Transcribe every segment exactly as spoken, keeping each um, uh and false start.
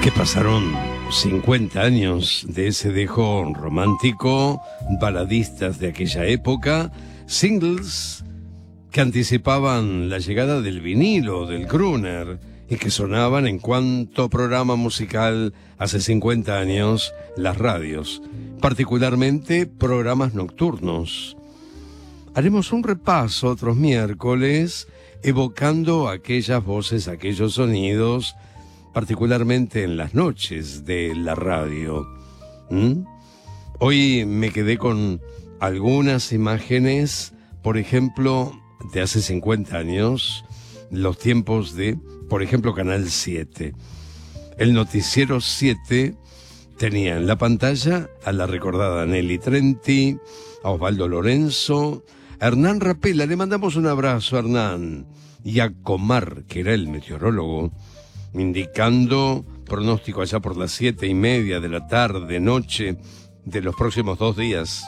Que pasaron cincuenta años de ese dejo romántico, baladistas de aquella época, singles que anticipaban la llegada del vinilo, del crooner, y que sonaban en cuanto programa musical hace cincuenta años, las radios, particularmente programas nocturnos. Haremos un repaso otros miércoles, evocando aquellas voces, aquellos sonidos, particularmente en las noches de la radio. ¿Mm? Hoy me quedé con algunas imágenes, por ejemplo, de hace cincuenta años, los tiempos de, por ejemplo, Canal siete. El noticiero siete tenía en la pantalla a la recordada Nelly Trenti, a Osvaldo Lorenzo, a Hernán Rapela, le mandamos un abrazo a Hernán, y a Comar, que era el meteorólogo, indicando pronóstico allá por las siete y media de la tarde, noche de los próximos dos días.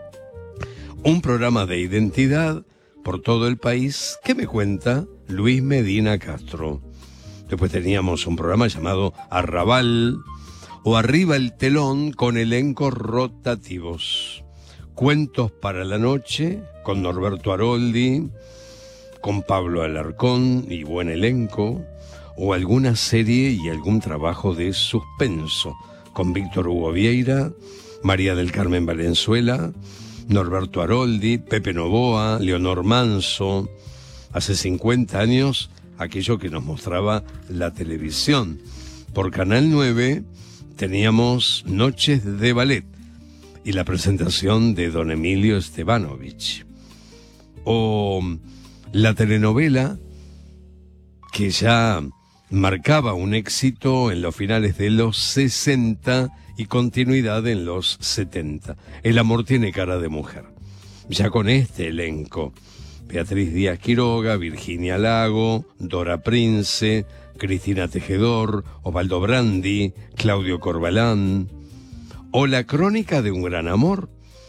Un programa de identidad por todo el país que me cuenta Luis Medina Castro. Después teníamos un programa llamado Arrabal o Arriba el Telón con elencos rotativos. Cuentos para la noche con Norberto Aroldi, con Pablo Alarcón y buen elenco, o alguna serie y algún trabajo de suspenso, con Víctor Hugo Vieira, María del Carmen Valenzuela, Norberto Aroldi, Pepe Novoa, Leonor Manso. Hace cincuenta años, aquello que nos mostraba la televisión. Por Canal nueve teníamos Noches de Ballet y la presentación de don Emilio Estebanovich. O la telenovela que ya marcaba un éxito en los finales de los sesenta y continuidad en los setenta. El amor tiene cara de mujer. Ya con este elenco, Beatriz Díaz Quiroga, Virginia Lago, Dora Prince, Cristina Tejedor, Osvaldo Brandi, Claudio Corbalán, o La crónica de un gran amor,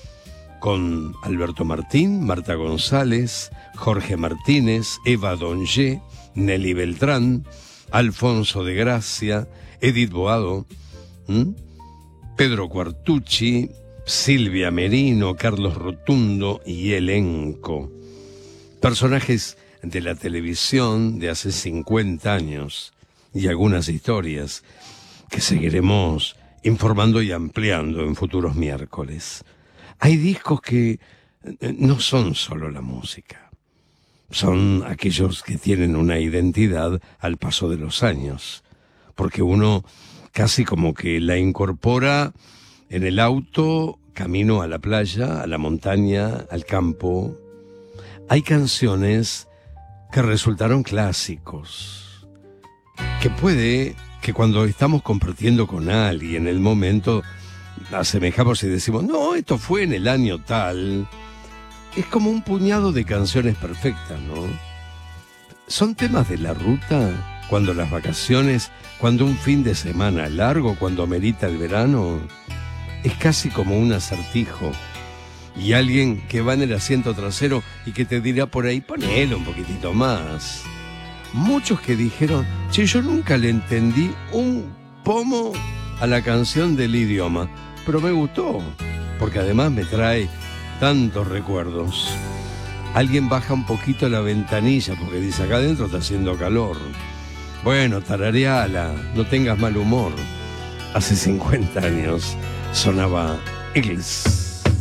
con Alberto Martín, Marta González, Jorge Martínez, Eva Donge, Nelly Beltrán, Alfonso de Gracia, Edith Boado, ¿m? Pedro Cuartucci, Silvia Merino, Carlos Rotundo y elenco. Personajes de la televisión de hace cincuenta años y algunas historias que seguiremos informando y ampliando en futuros miércoles. Hay discos que no son solo la música. Son aquellos que tienen una identidad al paso de los años, porque uno casi como que la incorpora en el auto, camino a la playa, a la montaña, al campo. Hay canciones que resultaron clásicos, que puede que cuando estamos compartiendo con alguien el momento, asemejamos y decimos, no, esto fue en el año tal. Es como un puñado de canciones perfectas, ¿no? Son temas de la ruta, cuando las vacaciones, cuando un fin de semana largo, cuando amerita el verano. Es casi como un acertijo. Y alguien que va en el asiento trasero y que te dirá por ahí, ponelo un poquitito más. Muchos que dijeron, che, yo nunca le entendí un pomo a la canción del idioma, pero me gustó, porque además me trae tantos recuerdos. Alguien baja un poquito la ventanilla porque dice, acá adentro está haciendo calor. Bueno, tarareala, no tengas mal humor. Hace cincuenta años sonaba Eagles.